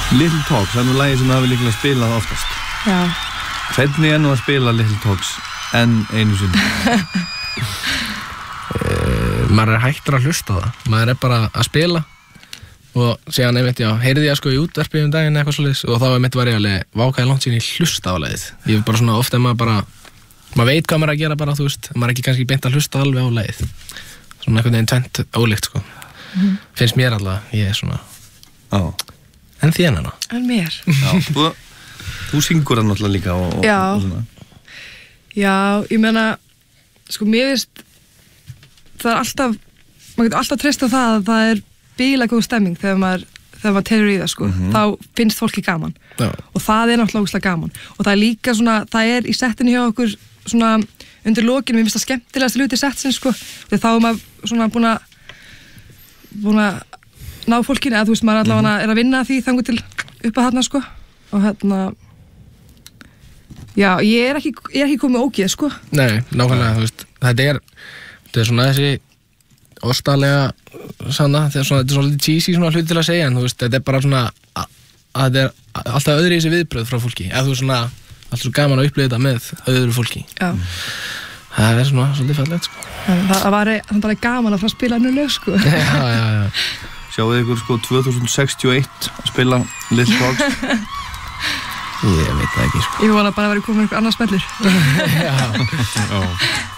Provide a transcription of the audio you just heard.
Little Talks, það nú lagið sem það hefur líklega spilað oftast. Já. Hvernig nú að spila Little Talks enn einu sinni? Maður hættur að hlusta á það. Maður bara að spila og síðan einmitt, já, heyrði ég sko í útvarpi daginn eitthvað svoleiðis og þá einmitt var ég alveg vákaði langt síðan ég hlusta á lagið. Ég bara svona ofta maður veit hvað maður að gera bara, þú veist, maður ekki kannski beint að hlusta alveg á lagið. Svona einhvern veginn tvennt ólíkt, sko. Finnst mér alltaf, ég svona en þér hana. En mér. Já, þú syngur það náttúrulega líka og svona. Já, ég meina, sko, mér finnst það alltaf, maður getur alltaf treyst á það að það bíla góð stemming þegar maður telur í það, sko. Þá finnst fólki gaman. Já. Og það náttúrulega ógeðslega gaman. Og það líka svona, það í settinu hjá okkur svona undir lokinu, mér finnst það skemmtilegast hluti settsins, sko. Þegar þá maður svona búin að ná fólkinu, eða þú veist, maður allavega að vinna því þangur til upp að þarna, sko. Og já, ég ekki komið ógeð, sko. Nei, nákvæmlega, þú veist, þetta er svona þessi ostalega sanna, þetta er svona cheesy svona hluti til að segja, en þú veist, þetta er bara svona að þetta er alltaf öðru í þessi viðbröð frá fólki, eða þú veist svona alltaf svo gaman að upplifa þetta með öðru fólki. Já. Það er svona svolítið fallegt, sko. Það var bara gaman að fara að spila hennu lög, sko. Já. Sjáuð ykkur sko 2061 að spila Little Talks? Ég veit það ekki, sko. Ég vona bara að vera komin einhver annars smellur. Já.